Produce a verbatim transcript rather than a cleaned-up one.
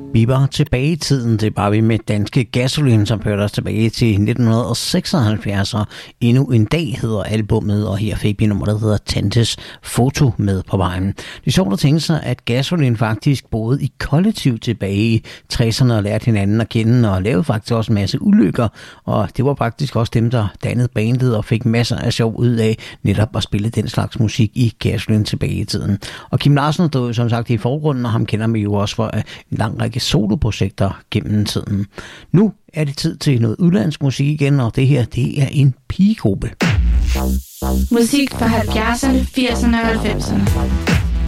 Vi var tilbage i tiden, det var vi med danske Gasolin, som førte os tilbage til nitten seksoghalvfjerds, og Endnu en dag hedder albummet, og her fik vi nummer, der hedder Tantes Foto med på vejen. Det er sjovt at tænke sig, at Gasolin faktisk boede i kollektiv tilbage i tresserne og lærte hinanden at kende, og lavede faktisk også en masse ulykker, og det var faktisk også dem, der dannede bandet og fik masser af sjov ud af netop at spille den slags musik i Gasolin tilbage i tiden. Og Kim Larsen stod som sagt i forgrunden, og ham kender vi jo også for en lang række soloprojekter gennem tiden. Nu er det tid til noget udlandsk musik igen, og det her, det er en pigegruppe. Musik fra halvfjerdserne, firserne og halvfemserne.